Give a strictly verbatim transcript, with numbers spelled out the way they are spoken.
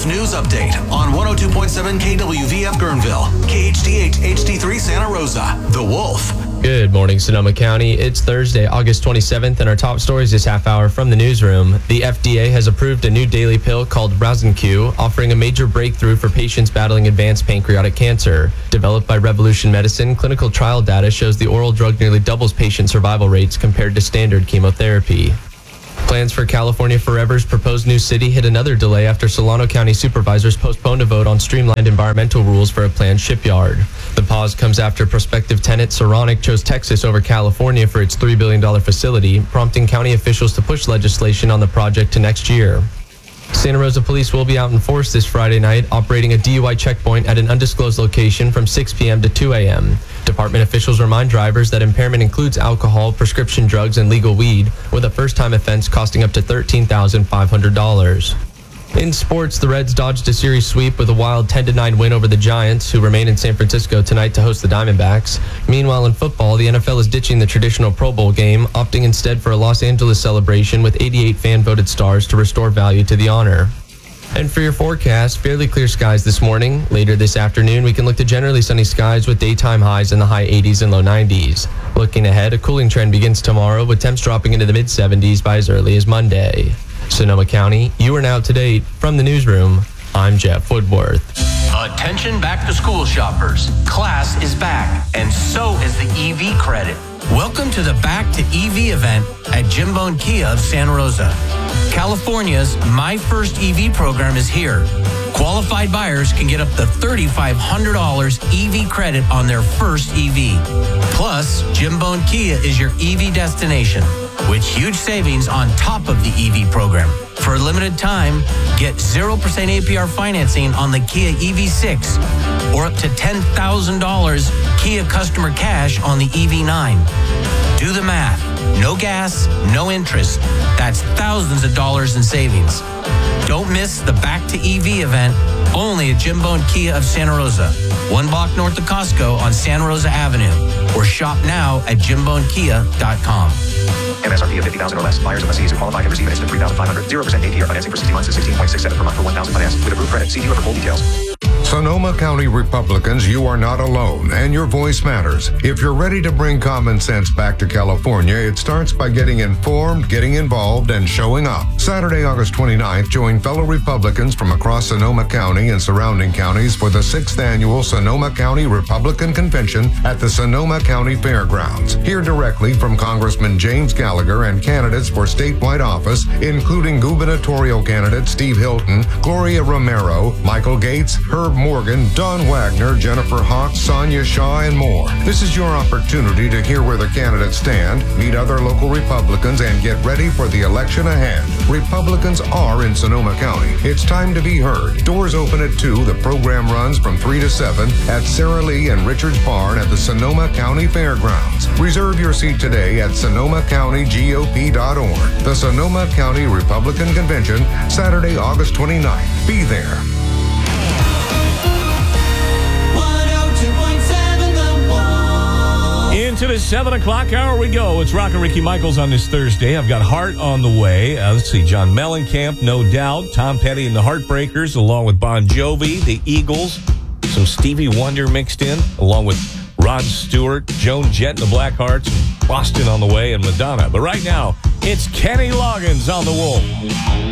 News News Update on one oh two point seven K W V F Guerneville, K H D H H D three Santa Rosa, The Wolf. Good morning, Sonoma County. It's Thursday, August twenty-seventh, and our top stories this half hour from the newsroom. The F D A has approved a new daily pill called Razin-Q, offering a major breakthrough for patients battling advanced pancreatic cancer. Developed by Revolution Medicine, clinical trial data shows the oral drug nearly doubles patient survival rates compared to standard chemotherapy. Plans for California Forever's proposed new city hit another delay after Solano County supervisors postponed a vote on streamlined environmental rules for a planned shipyard. The pause comes after prospective tenant Saronic chose Texas over California for its three billion dollars facility, prompting county officials to push legislation on the project to next year. Santa Rosa police will be out in force this Friday night, operating a D U I checkpoint at an undisclosed location from six p.m. to two a.m. Department officials remind drivers that impairment includes alcohol, prescription drugs, and legal weed, with a first-time offense costing up to thirteen thousand five hundred dollars. In sports, the Reds dodged a series sweep with a wild ten to nine win over the Giants, who remain in San Francisco tonight to host the Diamondbacks. Meanwhile, in football, the N F L is ditching the traditional Pro Bowl game, opting instead for a Los Angeles celebration with eighty-eight fan-voted stars to restore value to the honor. And for your forecast, fairly clear skies this morning. Later this afternoon, we can look to generally sunny skies with daytime highs in the high eighties and low nineties. Looking ahead, a cooling trend begins tomorrow with temps dropping into the mid seventies by as early as Monday. Sonoma County, you are now up to date. From the newsroom, I'm Jeff Woodworth. Attention back to school shoppers. Class is back, and so is the E V credit. Welcome to the Back to E V event at Jim Bone Kia of Santa Rosa. California's My First E V program is here. Qualified buyers can get up to three thousand five hundred dollars E V credit on their first E V. Plus, Jim Bone Kia is your E V destination, with huge savings on top of the E V program. For a limited time, get zero percent A P R financing on the Kia E V six or up to ten thousand dollars Kia customer cash on the E V nine. Do the math. No gas, no interest. That's thousands of dollars in savings. Don't miss the Back to E V event, only at Jim Bone Kia of Santa Rosa, one block north of Costco on Santa Rosa Avenue, or shop now at jim bone kia dot com. M S R P of fifty thousand dollars or less. Buyers and lessees who qualify can receive an instant three thousand five hundred dollars, zero percent A P R financing for sixty months to sixteen point six seven per month for one thousand dollars finance with approved credit. See dealer for full details. Sonoma County Republicans, you are not alone, and your voice matters. If you're ready to bring common sense back to California, it starts by getting informed, getting involved, and showing up. Saturday, August twenty-ninth, join fellow Republicans from across Sonoma County and surrounding counties for the sixth annual Sonoma County Republican Convention at the Sonoma County Fairgrounds. Hear directly from Congressman James Gallagher and candidates for statewide office, including gubernatorial candidate Steve Hilton, Gloria Romero, Michael Gates, Herb Morgan, Don Wagner, Jennifer Hawks, Sonia Shaw, and more. This is your opportunity to hear where the candidates stand, meet other local Republicans, and get ready for the election ahead. Republicans are in Sonoma County. It's time to be heard. Doors open at two. The program runs from three to seven at Sarah Lee and Richard's Barn at the Sonoma County Fairgrounds. Reserve your seat today at sonoma county G O P dot org. The Sonoma County Republican Convention, Saturday, August twenty-ninth. Be there. Into the seven o'clock hour we go. It's Rockin' Ricky Michaels on this Thursday. I've got Heart on the way. Uh, let's see, John Mellencamp, No Doubt, Tom Petty and the Heartbreakers, along with Bon Jovi, the Eagles, some Stevie Wonder mixed in, along with Rod Stewart, Joan Jett and the Blackhearts, Boston on the way, and Madonna. But right now, it's Kenny Loggins on the Wolf.